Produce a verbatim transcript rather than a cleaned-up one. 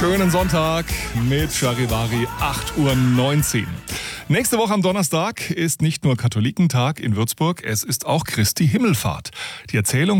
Schönen Sonntag mit Charivari, acht Uhr neunzehn. Nächste Woche am Donnerstag ist nicht nur Katholikentag in Würzburg, es ist auch Christi Himmelfahrt. Die Erzählung